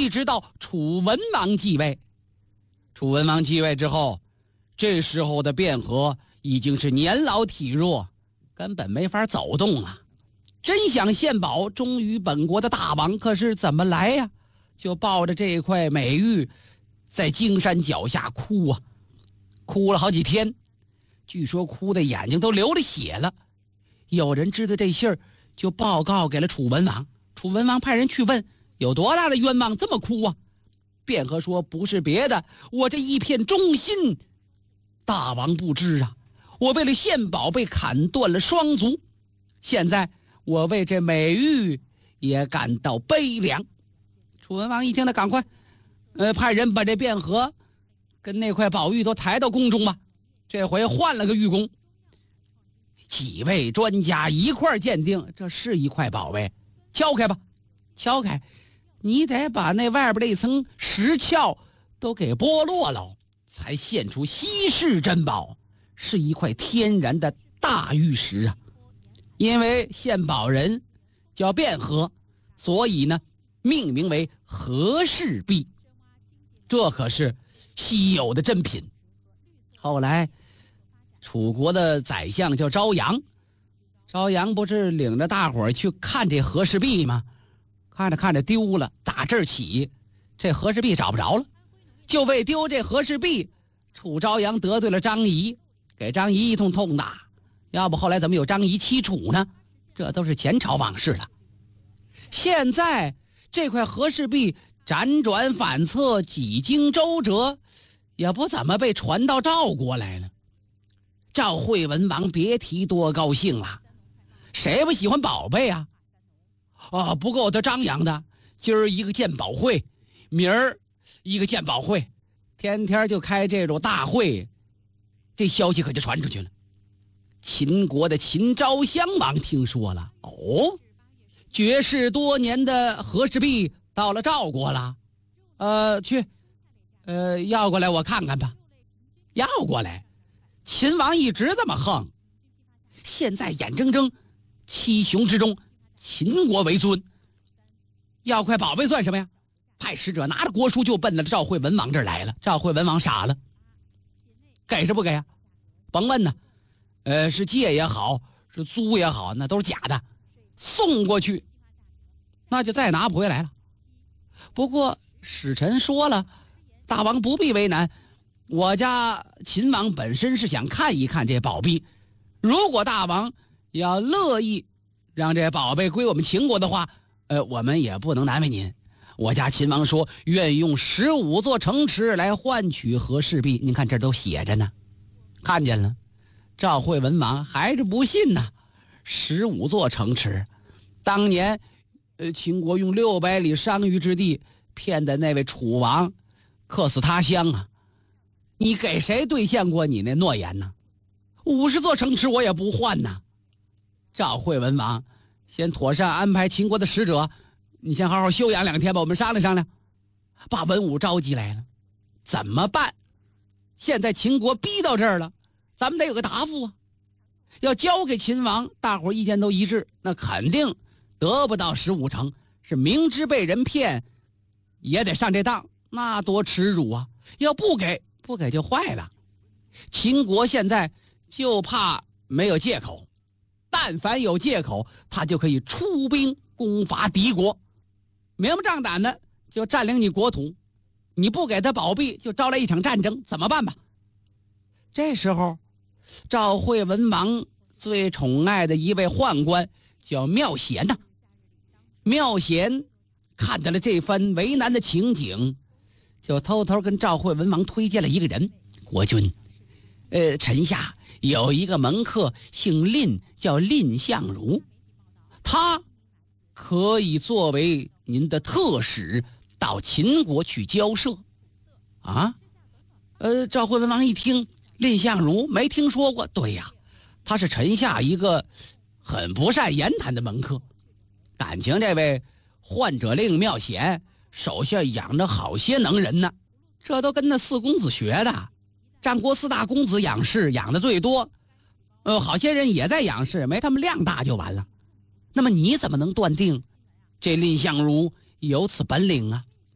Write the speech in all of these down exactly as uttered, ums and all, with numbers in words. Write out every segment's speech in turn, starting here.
一直到楚文王继位。楚文王继位之后，这时候的卞和已经是年老体弱，根本没法走动了。真想献宝忠于本国的大王，可是怎么来呀？就抱着这一块美玉在荆山脚下哭啊，哭了好几天，据说哭的眼睛都流了血了。有人知道这信儿，就报告给了楚文王。楚文王派人去问，有多大的冤枉这么哭啊？卞和说，不是别的，我这一片忠心，大王不知啊，我为了献宝被砍断了双足，现在我为这美玉也感到悲凉。楚文王一听，他赶快呃，派人把这卞和跟那块宝玉都抬到宫中吧，这回换了个玉工。几位专家一块鉴定，这是一块宝贝，敲开吧，敲开，你得把那外边那层石壳都给剥落了，才现出稀世珍宝，是一块天然的大玉石啊。因为献宝人叫卞和，所以呢命名为和氏璧，这可是稀有的珍品。后来楚国的宰相叫昭阳，昭阳不是领着大伙儿去看这和氏璧吗？看着看着丢了，打这儿起这和氏璧找不着了，就为丢这和氏璧，楚昭阳得罪了张仪，给张仪一通痛打，要不后来怎么有张仪欺楚呢？这都是前朝往事了。现在这块和氏璧辗转反侧，几经周折，也不怎么被传到赵国来了。赵惠文王别提多高兴了，谁不喜欢宝贝啊？啊，不够他张扬的，今儿一个鉴宝会，明儿一个鉴宝会，天天就开这种大会，这消息可就传出去了。秦国的秦昭襄王听说了，哦，绝世多年的和氏璧到了赵国了，呃，去，呃，要过来我看看吧。要过来，秦王一直这么横，现在眼睁睁七雄之中，秦国为尊，要块宝贝算什么呀？派使者拿着国书就奔了赵惠文王这儿来了。赵惠文王傻了，给是不给啊？甭问呢，呃，是借也好，是租也好，那都是假的，送过去那就再拿不回来了。不过使臣说了，大王不必为难，我家秦王本身是想看一看这宝币，如果大王要乐意让这宝贝归我们秦国的话，呃，我们也不能难为您。我家秦王说愿用十五座城池来换取和氏璧，您看这都写着呢，看见了。赵惠文王还是不信呢，十五座城池，当年呃，秦国用六百里商於之地骗的那位楚王客死他乡啊，你给谁兑现过你那诺言呢？五十座城池我也不换呢。赵惠文王先妥善安排秦国的使者，你先好好休养两天吧，我们商量商量。把文武召集来了，怎么办？现在秦国逼到这儿了，咱们得有个答复啊。要交给秦王，大伙儿意见都一致，那肯定得不到十五城，是明知被人骗也得上这当，那多耻辱啊！要不给不给就坏了。秦国现在就怕没有借口，但凡有借口，他就可以出兵攻伐敌国，明目张胆的就占领你国土。你不给他宝币，就招来一场战争，怎么办吧？这时候赵惠文王最宠爱的一位宦官叫妙贤呐。妙贤看到了这番为难的情景，就偷偷跟赵惠文王推荐了一个人。国君，呃，臣下有一个门客姓蔺，叫蔺相如，他可以作为您的特使到秦国去交涉。啊，呃，赵惠文王一听蔺相如没听说过，对呀，他是臣下一个很不善言谈的门客，感情这位患者令妙贤手下养着好些能人呢，这都跟那四公子学的。战国四大公子养士养的最多，呃，好些人也在养士，没他们量大就完了。那么你怎么能断定这蔺相如有此本领啊？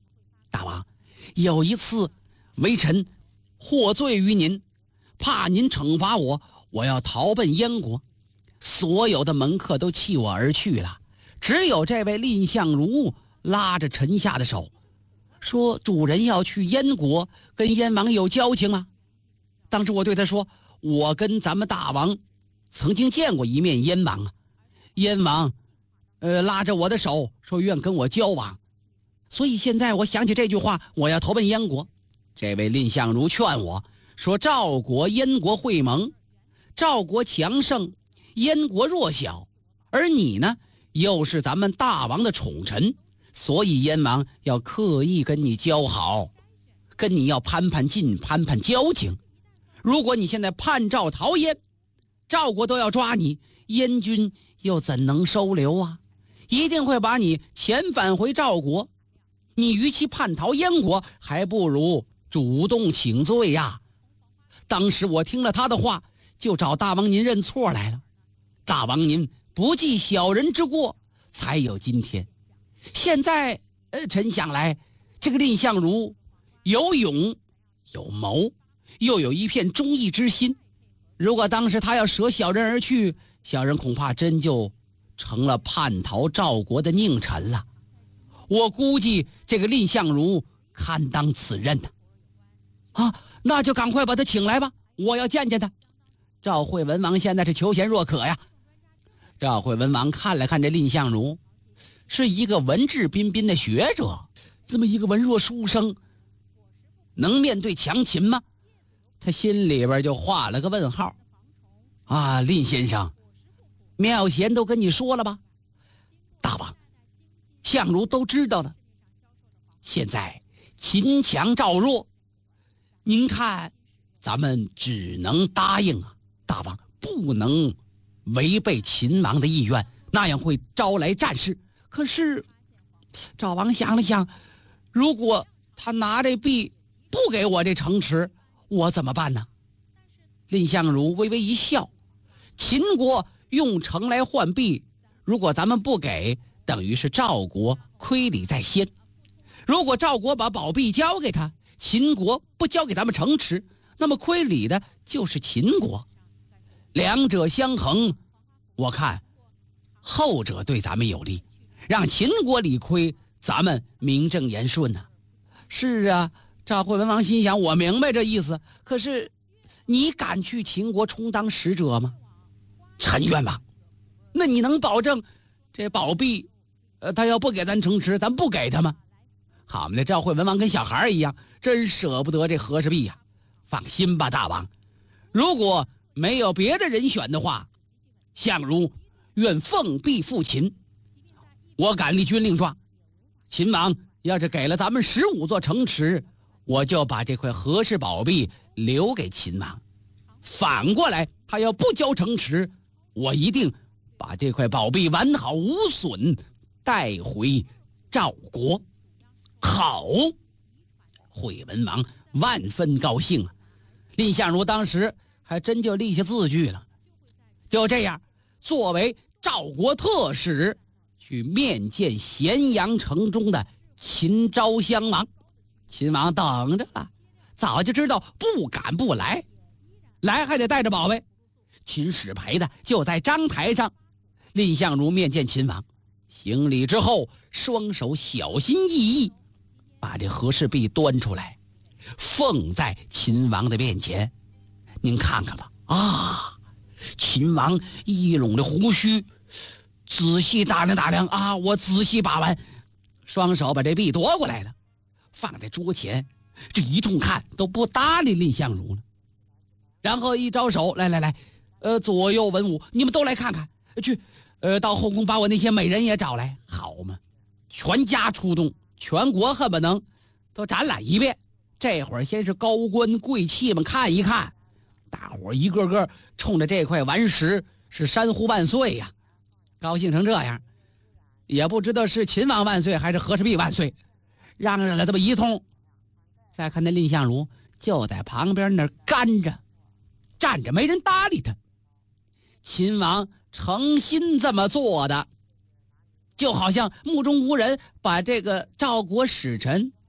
大王，有一次微臣获罪于您，怕您惩罚我，我要逃奔燕国，所有的门客都弃我而去了，只有这位蔺相如拉着臣下的手，说主人要去燕国，跟燕王有交情啊。当时我对他说，我跟咱们大王曾经见过一面燕王啊，燕王呃拉着我的手说愿跟我交往，所以现在我想起这句话，我要投奔燕国。这位蔺相如劝我说，赵国燕国会盟，赵国强盛，燕国弱小，而你呢又是咱们大王的宠臣，所以燕王要刻意跟你交好，跟你要攀攀近，攀攀交情。如果你现在叛赵逃燕，赵国都要抓你，燕军又怎能收留啊？一定会把你遣返回赵国。你与其叛逃燕国，还不如主动请罪呀。当时我听了他的话，就找大王您认错来了。大王您不计小人之过，才有今天。现在呃，臣想来，这个蔺相如有勇有谋，又有一片忠义之心。如果当时他要舍小人而去，小人恐怕真就成了叛逃赵国的佞臣了。我估计这个蔺相如堪当此任呢。啊，那就赶快把他请来吧，我要见见他。赵惠文王现在是求贤若渴呀。赵惠文王看了看这蔺相如，是一个文质彬彬的学者，这么一个文弱书生，能面对强秦吗？他心里边就画了个问号。啊，蔺先生，妙贤都跟你说了吧？大王，相如都知道了。现在秦强赵弱，您看咱们只能答应啊，大王不能违背秦王的意愿，那样会招来战事。可是赵王想了想，如果他拿这币不给我这城池，我怎么办呢？蔺相如微微一笑，秦国用城来换币，如果咱们不给，等于是赵国亏礼在先。如果赵国把宝币交给他，秦国不交给咱们城池，那么亏礼的就是秦国。两者相衡，我看后者对咱们有利，让秦国理亏，咱们名正言顺呢、啊。是啊，赵惠文王心想，我明白这意思，可是你敢去秦国充当使者吗？陈愿王，那你能保证这宝币呃，他要不给咱城池，咱不给他吗？好嘛，这赵惠文王跟小孩一样，真舍不得这和氏璧呀。放心吧，大王，如果没有别的人选的话，相如愿奉璧赴秦。我敢立军令状，秦王要是给了咱们十五座城池，我就把这块和氏宝币留给秦王。反过来，他要不交城池，我一定把这块宝币完好无损带回赵国。好，惠文王万分高兴啊！蔺相如当时还真就立下字据了。就这样，作为赵国特使，去面见咸阳城中的秦昭襄王。秦王等着了，早就知道不敢不来，来还得带着宝贝。秦使陪的就在章台上。蔺相如面见秦王，行礼之后，双手小心翼翼把这和氏璧端出来，奉在秦王的面前。您看看吧，啊，秦王一拢的胡须，仔细打量打量啊，我仔细把玩，双手把这璧夺过来了，放在桌前，这一通看都不搭理蔺相如了。然后一招手，来来来，呃，左右文武，你们都来看看，去，呃，到后宫把我那些美人也找来，好嘛，全家出动，全国恨不能都展览一遍。这会儿先是高官贵戚们看一看，大伙一个个冲着这块顽石是山呼万岁呀，高兴成这样，也不知道是秦王万岁还是和氏璧万岁，嚷嚷了这么一通。再看那蔺相如就在旁边那儿干着站着，没人搭理他。秦王诚心这么做的，就好像目中无人，把这个赵国使臣